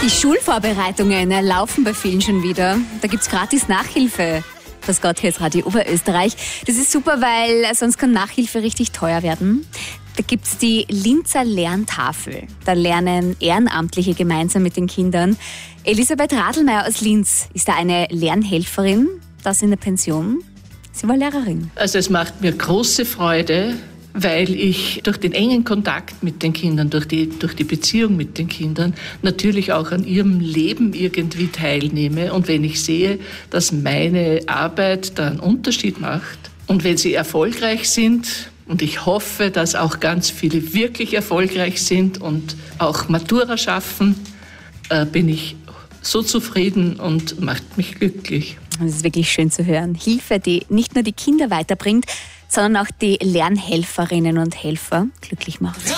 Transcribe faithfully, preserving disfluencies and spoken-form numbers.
Die Schulvorbereitungen laufen bei vielen schon wieder. Da gibt's gratis Nachhilfe. Das Gott, hier ist Radio Oberösterreich. Das ist super, weil sonst kann Nachhilfe richtig teuer werden. Da gibt's die Linzer Lerntafel. Da lernen Ehrenamtliche gemeinsam mit den Kindern. Elisabeth Radlmeier aus Linz ist da eine Lernhelferin, das in der Pension. Sie war Lehrerin. Also es macht mir große Freude, weil ich durch den engen Kontakt mit den Kindern, durch die, durch die Beziehung mit den Kindern natürlich auch an ihrem Leben irgendwie teilnehme. Und wenn ich sehe, dass meine Arbeit da einen Unterschied macht und wenn sie erfolgreich sind, und ich hoffe, dass auch ganz viele wirklich erfolgreich sind und auch Matura schaffen, äh, bin ich so zufrieden und macht mich glücklich. Das ist wirklich schön zu hören. Hilfe, die nicht nur die Kinder weiterbringt, sondern auch die Lernhelferinnen und Helfer glücklich macht.